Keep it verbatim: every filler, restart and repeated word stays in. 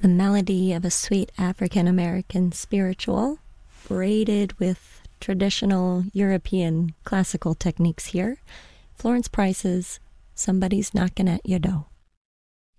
the melody of a sweet African-American spiritual, braided with traditional European classical techniques here. Florence Price's Somebody's Knocking at Your Door.